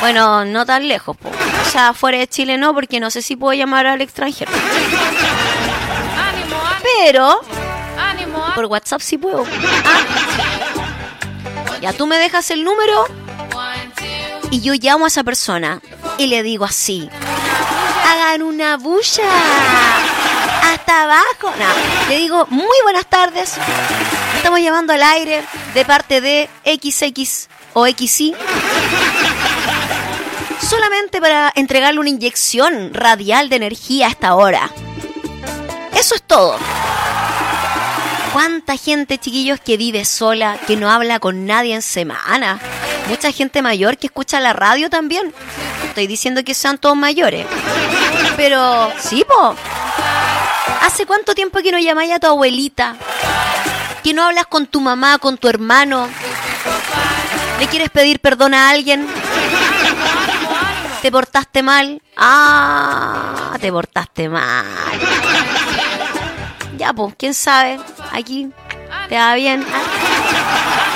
Bueno, no tan lejos, po. O sea, fuera de Chile no, porque no sé si puedo llamar al extranjero. Pero por WhatsApp sí puedo. Ya tú me dejas el número y yo llamo a esa persona y le digo así: hagan una bulla hasta abajo. No, le digo: muy buenas tardes, estamos llamando al aire de parte de XX o XY, solamente para entregarle una inyección radial de energía a esta hora. Eso es todo. ¿Cuánta gente, chiquillos, que vive sola, que no habla con nadie en semana? Mucha gente mayor que escucha la radio también. No estoy diciendo que sean todos mayores, pero sí, po. ¿Hace cuánto tiempo que no llamáis a tu abuelita? ¿Que no hablas con tu mamá, con tu hermano? ¿Le quieres pedir perdón a alguien? ¿Te portaste mal? Ah, te portaste mal. Ya, pues, quién sabe. Aquí te va bien.